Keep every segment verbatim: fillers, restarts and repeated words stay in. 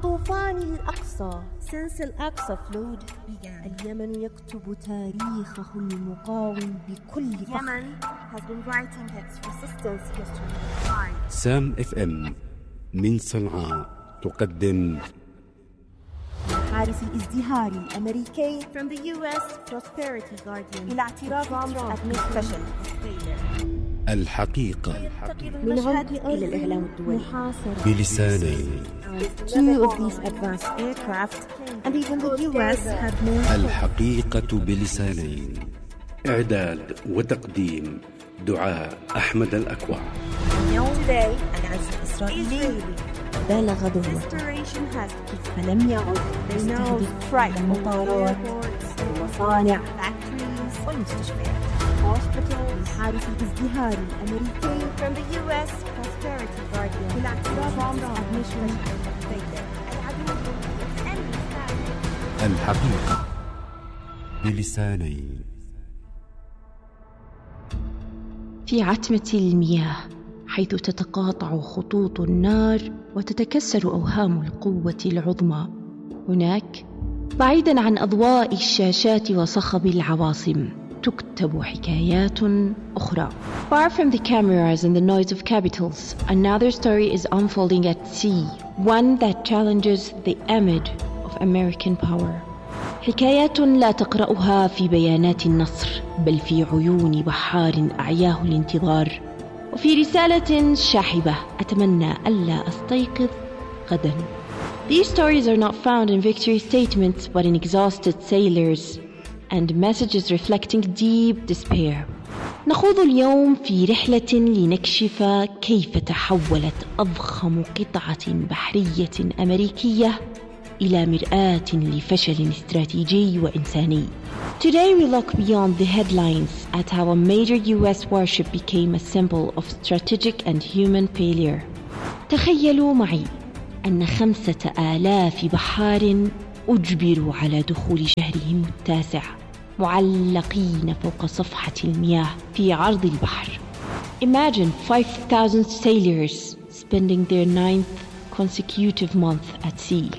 طوفان الأقصى since الأقصى flood began. اليمن يكتب تاريخه المقاوم بكل فخر. Yemen has been writing its resistance history. سام اف ام من صنعاء تقدم حارس الازدهار الأمريكي from the يو إس Prosperity Guardian إلى اعتراف ترامب فشل الحقيقة من عمق إلى الإعلام الدولي بلسانين. Two of these advanced aircraft and even the يو إس have moved. الحقيقة بلسانين. إعداد وتقديم دعاء أحمد الأكوع. اليوم today العزف الإسرائيلي بلغ ذروته فلم يعد يستهدف المطارات والمصانع والمستشفيات. حارس الازدهار الأمريكي from the يو إس Prosperity Guardian بالاعتراف الحقيقة بلسانين. في عتمة المياه حيث تتقاطع خطوط النار وتتكسر أوهام القوة العظمى، هناك بعيداً عن أضواء الشاشات وصخب العواصم تكتب حكايات أخرى. Far from the cameras and the noise of capitals, another story is unfolding at sea, one that challenges the image of American power. حكايات لا تقرأها في بيانات النصر، بل في عيون بحار أعياه الانتظار، وفي رسالة شاحبة أتمنى ألا أستيقظ غدا. These stories are not found in victory statements, but in exhausted sailors and messages reflecting deep despair. نخوض اليوم في رحلة لنكشف كيف تحولت أضخم قطعة بحرية أمريكية إلى مرآة لفشل استراتيجي وإنساني. Today we look beyond the headlines at how a major يو إس warship became a symbol of strategic and human failure. تخيلوا معي أن خمسة آلاف بحار أجبروا على دخول شهرهم التاسع معلقين فوق صفحة المياه في عرض البحر. Imagine five thousand sailors spending their ninth consecutive month at sea.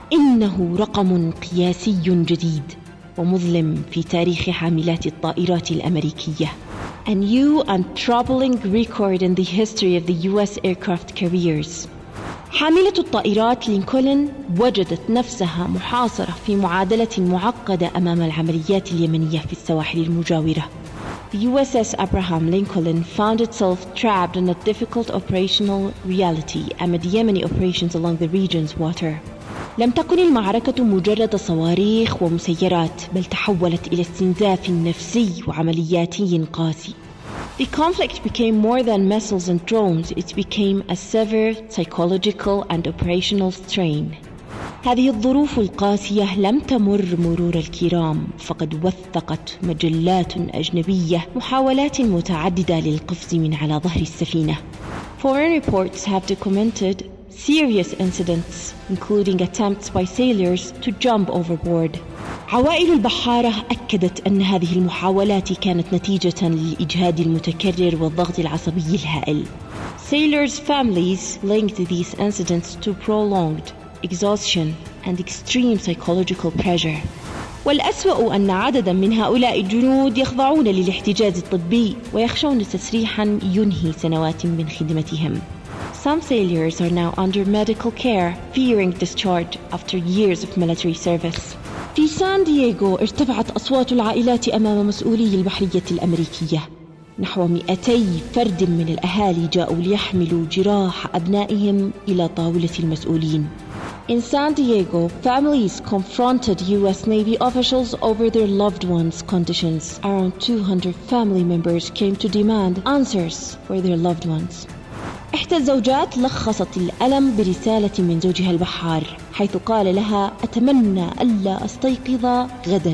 إنه رقم قياسي جديد ومظلم في تاريخ حاملات الطائرات الأمريكية. A new and troubling record in the history of the يو إس aircraft carriers. حاملة الطائرات لينكولن وجدت نفسها محاصرة في معادلة معقدة أمام العمليات اليمنية في السواحل المجاورة. The يو إس إس Abraham Lincoln found itself trapped in a difficult operational reality amid Yemeni operations along the region's water. لم تكن المعركة مجرد صواريخ ومسيرات، بل تحولت إلى استنزاف نفسي وعملياتي قاسي. The conflict became more than missiles and drones, it became a severe psychological and operational strain. هذه الظروف القاسية لم تمر مرور الكرام، فقد وثقت مجلات أجنبية محاولات متعددة للقفز من على ظهر السفينة. Foreign reports have documented serious incidents, including attempts by sailors to jump overboard. عوائل البحارة أكدت أن هذه المحاولات كانت نتيجة للإجهاد المتكرر والضغط العصبي الهائل. Sailors' families linked these incidents to prolonged exhaustion and extreme psychological pressure. والأسوأ أن عددا من هؤلاء الجنود يخضعون للاحتجاز الطبي ويخشون تسريحا ينهي سنوات من خدمتهم. Some sailors are now under medical care, fearing discharge after years of military service. في سان دييغو ارتفعت أصوات العائلات أمام مسؤولي البحرية الأمريكية. نحو مئتي فرد من الأهالي جاءوا ليحملوا جراح أبنائهم إلى طاولة المسؤولين. In San Diego, families confronted يو إس Navy officials over their loved ones' conditions. Around two hundred family members came to demand answers for their loved ones. إحدى الزوجات لخصت الألم برسالة من زوجها البحار، حيث قال لها: أتمنى ألا أستيقظ غدا.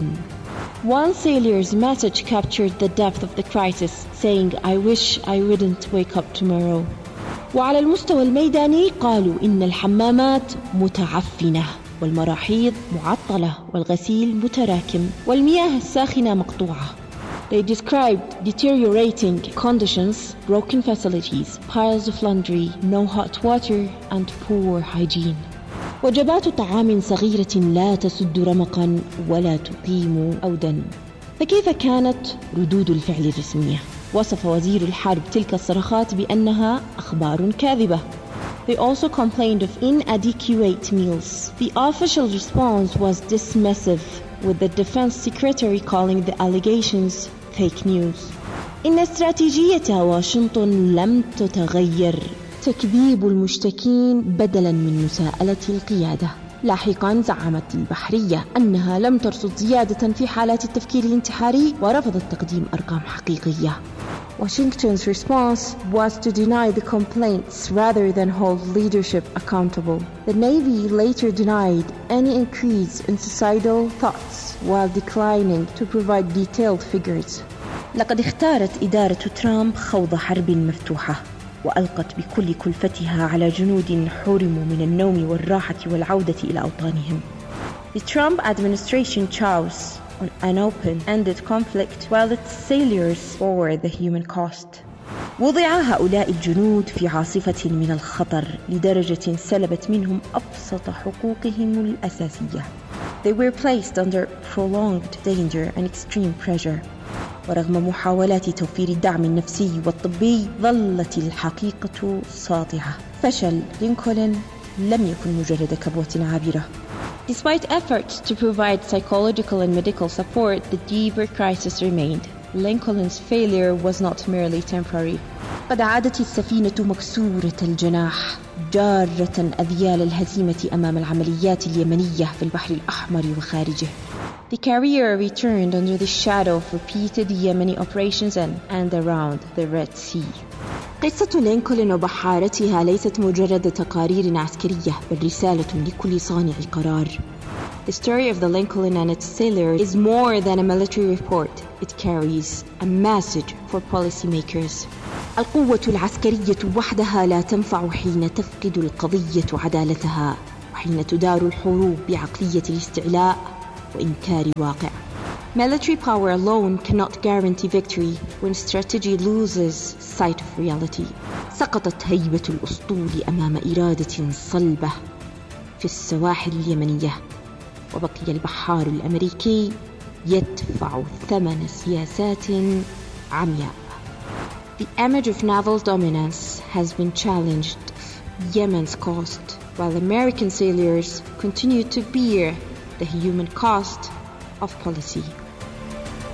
One sailor's message captured the depth of the crisis, saying, I wish I wouldn't wake up tomorrow. وعلى المستوى الميداني قالوا إن الحمامات متعفنة والمراحيض معطلة والغسيل متراكم والمياه الساخنة مقطوعة. They described deteriorating conditions, broken facilities, piles of laundry, no hot water, and poor hygiene. وجبات طعام صغيرة لا تسد رمقا ولا تقيم أودا. فكيف كانت ردود الفعل الرسمية؟ وصف وزير الحرب تلك الصرخات بأنها أخبار كاذبة. They also complained of inadequate meals. The official response was dismissive, with the defense secretary calling the allegations fake news. إن استراتيجية واشنطن لم تتغير، تكذيب المشتكين بدلاً من مساءلة القيادة. لاحقاً زعمت البحرية أنها لم ترصد زيادة في حالات التفكير الانتحاري ورفضت تقديم أرقام حقيقية. Washington's response was to deny the complaints rather than hold leadership accountable. The Navy later denied any increase in suicidal thoughts while declining to provide detailed figures. لقد اختارت إدارة ترامب خوض حرب مفتوحة، وألقت بكل كلفتها على جنود حرموا من النوم والراحة والعودة إلى أوطانهم. The Trump administration chose on an open-ended conflict while its sailors bore the human cost. وضع هؤلاء الجنود في عاصفة من الخطر لدرجة سلبت منهم أبسط حقوقهم الأساسية. They were placed under prolonged danger and extreme pressure. ورغم محاولات توفير الدعم النفسي والطبي ظلت الحقيقة ساطعة. فشل لينكولن لم يكن مجرد كبوة عابرة. Despite efforts to provide psychological and medical support, the deeper crisis remained. Lincoln's failure was not merely temporary. قد عادت السفينة مكسورة الجناح جارة أذيال الهزيمة أمام العمليات اليمنية في البحر الأحمر وخارجه. The carrier returned under the shadow of repeated Yemeni operations in and around the Red Sea. قصة لينكولن وبحارتها ليست مجرد تقارير عسكرية، بل رسالة لكل صانع قرار. The story of the Lincoln and its sailor is more than a military report. It carries a message for policymakers. القوة العسكرية وحدها لا تنفع حين تفقد القضية عدالتها، وحين تدار الحروب بعقلية الاستعلاء وإنكار واقع. Military power alone cannot guarantee victory when strategy loses sight of reality. سقطت هيبة الأسطول أمام إرادة صلبة في السواحل اليمنية، وبقي البحار الأمريكي يدفع ثمن سياسات عمياء. The image of naval dominance has been challenged at Yemen's cost, while American sailors continue to bear the human cost of policy.